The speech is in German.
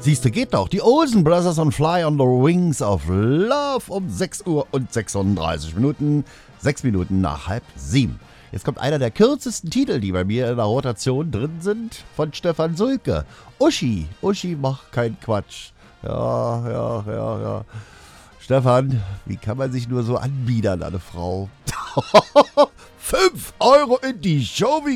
Siehste, geht doch. Die Olsen Brothers on Fly on the Wings of Love um 6 Uhr und 36 Minuten. 6 Minuten nach 6:30. Jetzt kommt einer der kürzesten Titel, die bei mir in der Rotation drin sind, von Stefan Sulke. Uschi. Uschi macht keinen Quatsch. Ja. Stefan, wie kann man sich nur so anbiedern an eine Frau? 5 € in die Show, wie